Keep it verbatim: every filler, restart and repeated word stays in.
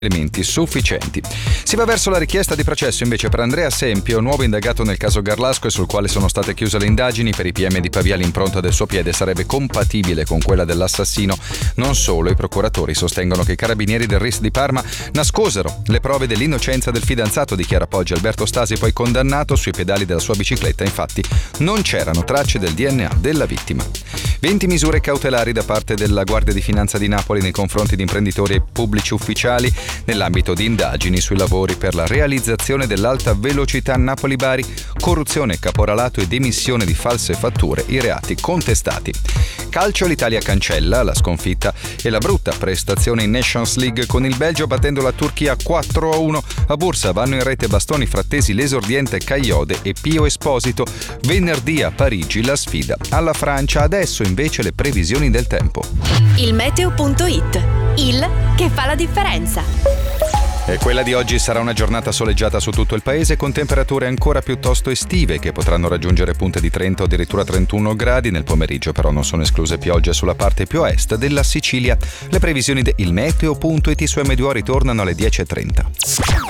elementi sufficienti. Si va verso la richiesta di processo invece per Andrea Sempio, nuovo indagato nel caso Garlasco e sul quale sono state chiuse le indagini. Per i P M di Pavia l'impronta del suo piede sarebbe compatibile con quella dell'assassino. Non solo, i procuratori sostengono che i carabinieri del R I S di Parma nascosero le prove dell'innocenza del fidanzato, dichiara Poggi. Alberto Stasi, poi condannato, sui pedali della sua bicicletta infatti non c'erano tracce del D N A della vittima. venti misure cautelari da parte della Guardia di Finanza di Napoli nei confronti di imprenditori e pubblici ufficiali nell'ambito di indagini sui lavori per la realizzazione dell'alta velocità Napoli-Bari, corruzione, caporalato ed emissione di false fatture, i reati contestati. Calcio, l'Italia cancella la sconfitta e la brutta prestazione in Nations League con il Belgio battendo la Turchia quattro a uno. A Bursa vanno in rete Bastoni, Frattesi, l'esordiente Cagliode e Pio Esposito. Venerdì a Parigi la sfida alla Francia. Adesso invece le previsioni del tempo. Il meteo punto it, il che fa la differenza. E quella di oggi sarà una giornata soleggiata su tutto il paese con temperature ancora piuttosto estive che potranno raggiungere punte di trenta o addirittura trentuno gradi. Nel pomeriggio però non sono escluse piogge sulla parte più a est della Sicilia. Le previsioni del meteo punto it su M due O ritornano alle dieci e trenta.